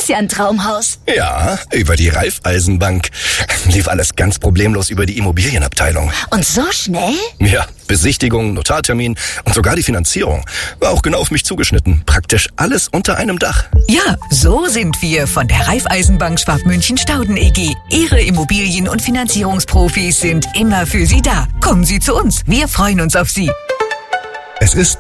ist ja ein Traumhaus. Ja, über die Raiffeisenbank. Lief alles ganz problemlos über die Immobilienabteilung. Und so schnell? Ja, Besichtigung, Notartermin und sogar die Finanzierung. War auch genau auf mich zugeschnitten. Praktisch alles unter einem Dach. Ja, so sind wir von der Raiffeisenbank Schwabmünchen-Stauden EG. Ihre Immobilien- und Finanzierungsprofis sind immer für Sie da. Kommen Sie zu uns. Wir freuen uns auf Sie. Es ist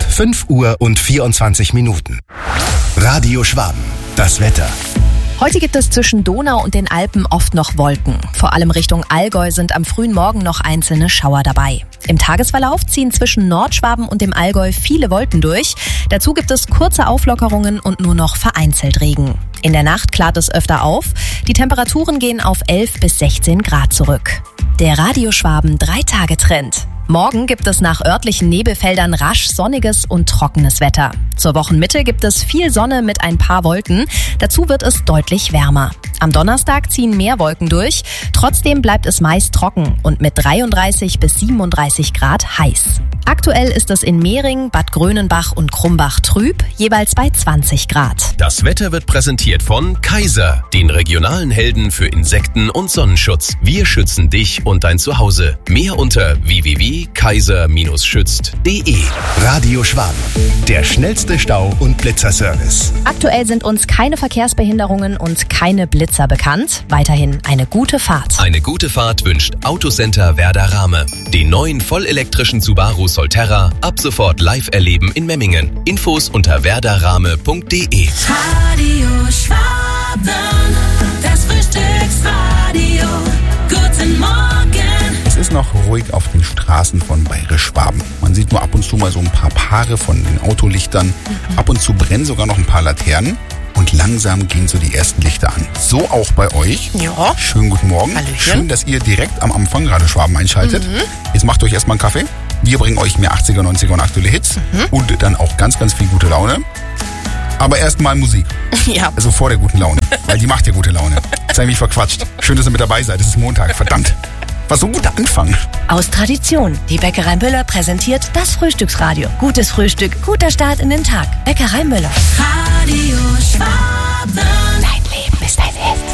5:24 Radio Schwaben. Das Wetter. Heute gibt es zwischen Donau und den Alpen oft noch Wolken. Vor allem Richtung Allgäu sind am frühen Morgen noch einzelne Schauer dabei. Im Tagesverlauf ziehen zwischen Nordschwaben und dem Allgäu viele Wolken durch. Dazu gibt es kurze Auflockerungen und nur noch vereinzelt Regen. In der Nacht klart es öfter auf. Die Temperaturen gehen auf 11 bis 16 Grad zurück. Der Radio Schwaben 3-Tage-Trend. Morgen gibt es nach örtlichen Nebelfeldern rasch sonniges und trockenes Wetter. Zur Wochenmitte gibt es viel Sonne mit ein paar Wolken. Dazu wird es deutlich wärmer. Am Donnerstag ziehen mehr Wolken durch. Trotzdem bleibt es meist trocken und mit 33 bis 37 Grad heiß. Aktuell ist es in Mehring, Bad Grönenbach und Krumbach trüb, jeweils bei 20 Grad. Das Wetter wird präsentiert von Kaiser, den regionalen Helden für Insekten- und Sonnenschutz. Wir schützen dich und dein Zuhause. Mehr unter www.kaiser-schützt.de. Radio Schwaben. Der schnellste Stau- und Blitzerservice. Aktuell sind uns keine Verkehrsbehinderungen und keine Blitzer bekannt. Weiterhin eine gute Fahrt. Eine gute Fahrt wünscht Autocenter Werder Rahme. Den neuen vollelektrischen Subaru Solterra ab sofort live erleben in Memmingen. Infos unter werderrahme.de. Radio Schwaben, das Frühstücksradio. Guten Morgen. Es ist noch ruhig auf den Straßen von Bayerisch Schwaben. Man sieht nur ab und zu mal so ein paar Paare von den Autolichtern. Ab und zu brennen sogar noch ein paar Laternen. Und langsam gehen so die ersten Lichter an. So auch bei euch. Ja. Schönen guten Morgen. Hallöchen. Schön, dass ihr direkt am Anfang gerade Schwaben einschaltet. Jetzt macht euch erstmal einen Kaffee. Wir bringen euch mehr 80er, 90er und aktuelle Hits. Und dann auch ganz, ganz viel gute Laune. Aber erstmal Musik. Ja. Also vor der guten Laune. Weil die macht ja gute Laune. Sei mich verquatscht. Schön, dass ihr mit dabei seid. Es ist Montag. Verdammt. War so ein guter Anfang. Aus Tradition. Die Bäckerei Müller präsentiert das Frühstücksradio. Gutes Frühstück, guter Start in den Tag. Bäckerei Müller. Radio Schwaben. Dein Leben ist ein Hit.